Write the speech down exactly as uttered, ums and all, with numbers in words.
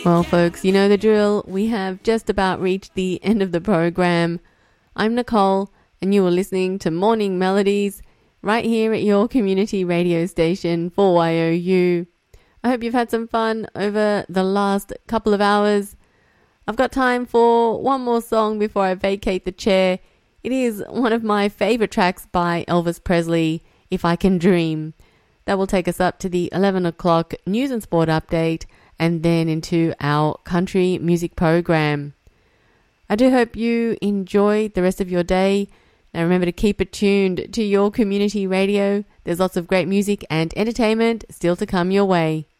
Well, folks, you know the drill. We have just about reached the end of the program. I'm Nicole, and you are listening to Morning Melodies right here at your community radio station for Y O U. I hope you've had some fun over the last couple of hours. I've got time for one more song before I vacate the chair. It is one of my favorite tracks by Elvis Presley, If I Can Dream. That will take us up to the eleven o'clock news and sport update and then into our country music program. I do hope you enjoy the rest of your day. Now remember to keep it tuned to your community radio. There's lots of great music and entertainment still to come your way.